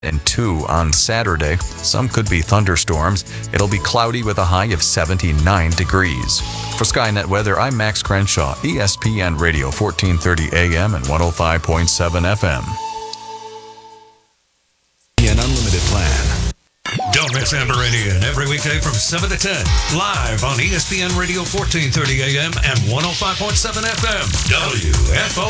and 2 on Saturday. Some could be thunderstorms. It'll be cloudy with a high of 79 degrees. For Skynet Weather, I'm Max Crenshaw, ESPN Radio, 1430 AM and 105.7 FM. An unlimited plan. Don't miss Amber Radian every weekday from 7 to 10, live on ESPN Radio 1430 AM and 105.7 FM. WFO.